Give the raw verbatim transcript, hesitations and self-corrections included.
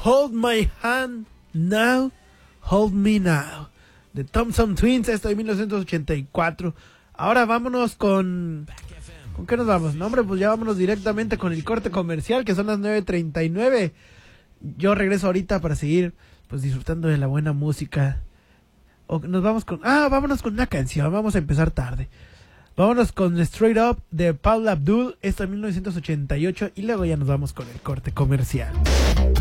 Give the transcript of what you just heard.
Hold My Hand Now, Hold Me Now, de Thompson Twins, esto de mil novecientos ochenta y cuatro. Ahora vámonos con... ¿Con qué nos vamos? No, hombre, pues ya vámonos directamente con el corte comercial, que son las nueve treinta y nueve. Yo regreso ahorita para seguir pues disfrutando de la buena música. O nos vamos con... Ah, vámonos con una canción, vamos a empezar tarde. Vámonos con Straight Up de Paula Abdul, esto en mil novecientos ochenta y ocho, y luego ya nos vamos con el corte comercial.